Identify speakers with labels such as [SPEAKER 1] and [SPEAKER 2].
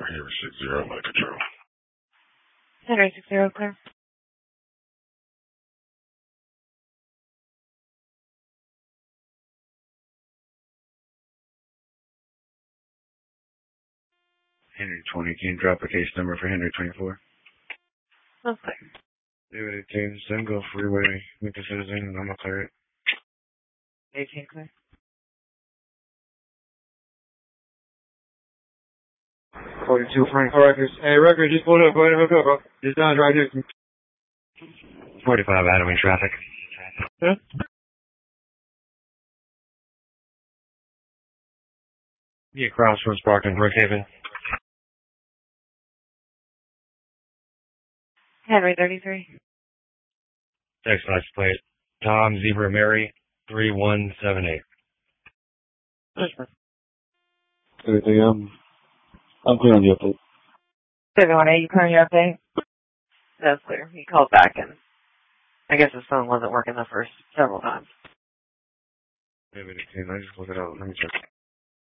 [SPEAKER 1] Henry 60, my control.
[SPEAKER 2] Henry 60, clear.
[SPEAKER 1] Henry 20, can you drop a case number for Henry 24?
[SPEAKER 2] Okay.
[SPEAKER 1] David 18, Single Freeway, Lincoln Citizen, I'm gonna clear it.
[SPEAKER 2] 18, clear.
[SPEAKER 3] 42 Frank Records. Hey, Records, just pulled up. Go ahead and hook up, bro. Just down right here.
[SPEAKER 1] 45 Adam in traffic.
[SPEAKER 3] Huh?
[SPEAKER 1] Yeah, Crossroads Park in Brookhaven.
[SPEAKER 2] Henry 33.
[SPEAKER 1] Text license plate. Tom Zebra Mary 3178.
[SPEAKER 3] Everything, I'm clear on the update.
[SPEAKER 2] 71A, you clearing your update? That's clear. He called back and I guess his phone wasn't working the first several times.
[SPEAKER 1] David 18, I just looked it up. Let me check.